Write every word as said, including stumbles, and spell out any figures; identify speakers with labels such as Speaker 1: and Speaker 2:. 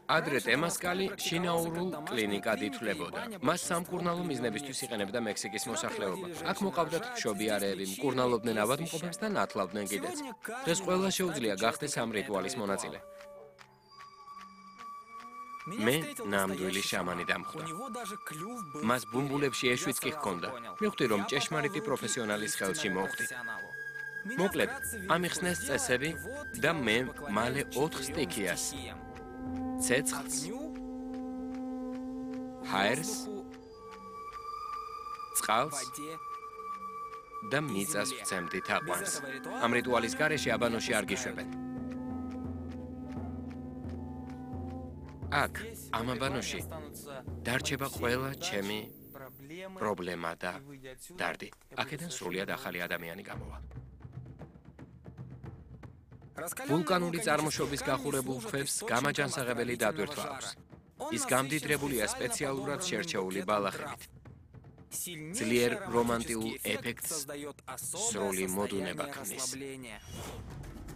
Speaker 1: ადრე ტემასკალი შინაურულ კლინიკად ითვლებოდა. მას სამკურნალო მიზნებისთვის იყენებდა მექსიკის მოსახლეობა. აქ მოყავდათ მშობიარეები, მკურნალობდნენ ავადმყოფებს და ნათლავდნენ კიდეც. დღეს ყველა შეუძლია გახდეს ამ რიტუალის მონაწილე. მე ნამდვილი შამანი დამხვდა. მას ბუმბულებში ეშვიც კი ჰქონდა. მივხვდი, რომ ჭეშმარიტი პროფესიონალის ხელში მოვხდი. მოკლედ, ამიხსნეს წესები და მე მალე ოთხ სტიქიას, ცეცხლს, ჰაერს, წყალს და მიწას ვცემდი თაყვანს. ამ რიტუალის გარეშე აბანოში არ გიშვებენ. აქ, ამ აბანოში, დარჩება ყველა ჩემი პრობლემა და დარდი. აქედან სრულიად ახალი ადამიანი გამოვა. ვულკანური წარმოშობის გახურებულ ქვებს გამაჯანსაღებელი დატვირთვა აქვს. ის გამდიდრებულია სპეციალურად შერჩეული ბალახებით. ძლიერ რომანტიულ ეფექტს სრული მოდუნება ქმნის.